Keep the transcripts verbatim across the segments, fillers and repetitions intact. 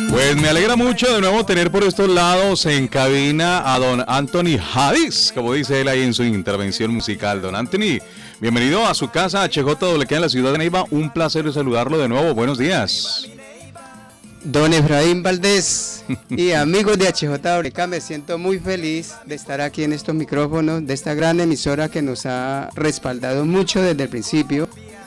Pues me alegra mucho de nuevo tener por estos lados en cabina a don Anthony Hadís, como dice él ahí en su intervención musical. Don Anthony, bienvenido a su casa, H J W K en la ciudad de Neiva. Un placer saludarlo de nuevo. Buenos días. Don Efraín Valdés y amigos de H J W K, me siento muy feliz de estar aquí en estos micrófonos de esta gran emisora que nos ha respaldado mucho desde el principio,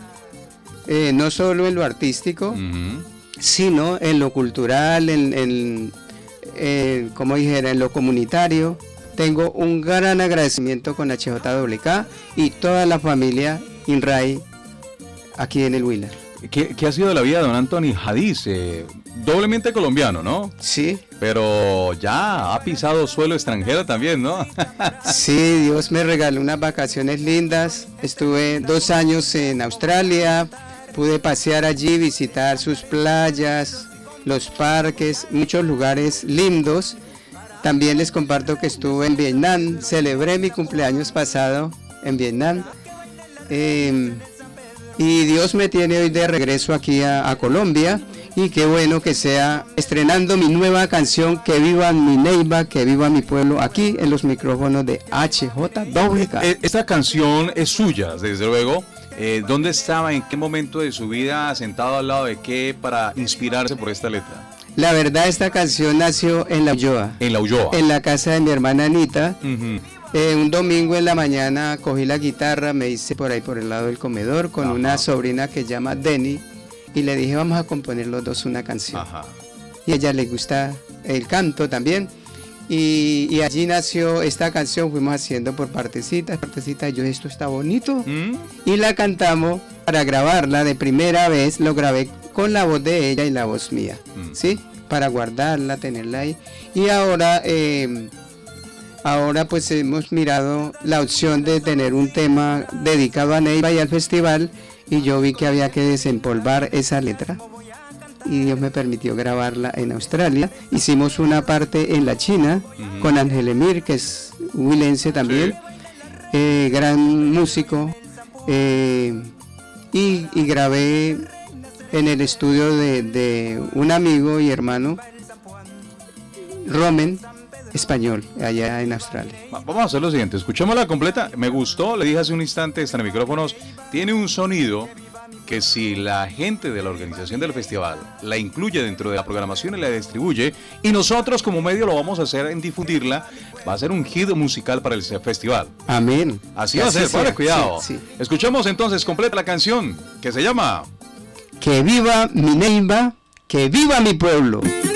eh, no solo en lo artístico, uh-huh. sino en lo cultural, en, en, en, como dijera, en lo comunitario. Tengo un gran agradecimiento con H J W K y toda la familia INRAI aquí en el Huila. ¿Qué, ¿Qué ha sido de la vida de don Anthony Hadís? Eh, doblemente colombiano, ¿no? Sí. Pero ya ha pisado suelo extranjero también, ¿no? Sí, Dios me regaló unas vacaciones lindas. Estuve dos años en Australia, pude pasear allí, visitar sus playas, los parques, muchos lugares lindos. También les comparto que estuve en Vietnam, celebré mi cumpleaños pasado en Vietnam. Eh, Y Dios me tiene hoy de regreso aquí a, a Colombia, y qué bueno que sea estrenando mi nueva canción, Que viva mi Neiva, que viva mi pueblo, aquí en los micrófonos de H J W K. Esta canción es suya, desde luego. Eh, ¿Dónde estaba, en qué momento de su vida, sentado al lado de qué para inspirarse por esta letra? La verdad, esta canción nació en La Ulloa. En La Ulloa. En la casa de mi hermana Anita. Uh-huh. Eh, un domingo en la mañana cogí la guitarra, me hice por ahí por el lado del comedor con Ajá. una sobrina que se llama Denny, y le dije, vamos a componer los dos una canción. Ajá. Y a ella le gusta el canto también, y, y allí nació esta canción. Fuimos haciendo por partecitas, partecitas, y yo, esto está bonito, ¿Mm? y la cantamos. Para grabarla de primera vez, lo grabé con la voz de ella y la voz mía, ¿Mm? ¿sí? Para guardarla, tenerla ahí, y ahora... Eh, Ahora pues hemos mirado la opción de tener un tema dedicado a Neiva y al festival, y yo vi que había que desempolvar esa letra y Dios me permitió grabarla en Australia. Hicimos una parte en la China uh-huh. con Ángel Emir, que es huilense también, sí. eh, gran músico, eh, y, y grabé en el estudio de, de un amigo y hermano, Romen, español, allá en Australia. Vamos a hacer lo siguiente, escuchémosla completa. Me gustó, le dije hace un instante, extra micrófonos, tiene un sonido que si la gente de la organización del festival la incluye dentro de la programación y la distribuye, y nosotros como medio lo vamos a hacer en difundirla, va a ser un hit musical para el festival. Amén. Así va a ser, vale, cuidado. Sí, sí. Escuchemos entonces completa la canción, que se llama Que viva mi Neiva, que viva mi pueblo.